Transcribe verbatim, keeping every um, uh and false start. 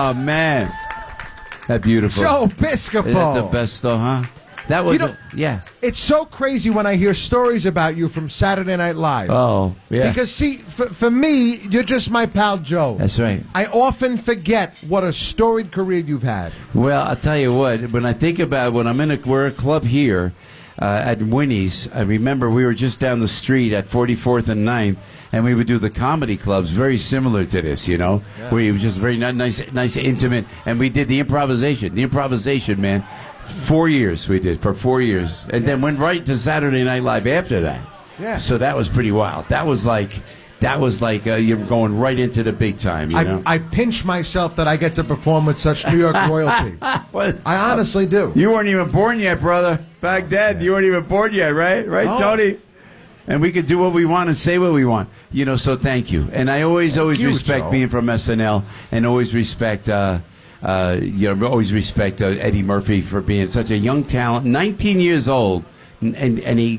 Oh, man. That's beautiful. Joe Piscopo. Isn't that the best, though, huh? That was, You know, a, yeah. It's so crazy when I hear stories about you from Saturday Night Live. Oh, yeah. Because, see, for, for me, you're just my pal Joe. That's right. I often forget what a storied career you've had. Well, I'll tell you what, when I think about when I'm in a, we're a club here uh, at Winnie's, I remember we were just down the street at forty-fourth and ninth, and we would do the comedy clubs very similar to this, you know, yeah. where it was just very nice, nice, intimate, and we did the improvisation. The improvisation, man. Four years we did, for four years. And yeah. then went right to Saturday Night Live after that. Yeah. So that was pretty wild. That was like, that was like uh, you're going right into the big time, you I, know? I pinch myself that I get to perform with such New York royalty. What? I honestly do. You weren't even born yet, brother. Back then, yeah. you weren't even born yet, right? Right, oh. Tony? And we could do what we want and say what we want. You know, so thank you. And I always, thank always you, respect Joe. being from S N L and always respect... Uh, Uh, you know, always respect uh, Eddie Murphy for being such a young talent, nineteen years old, and, and, and he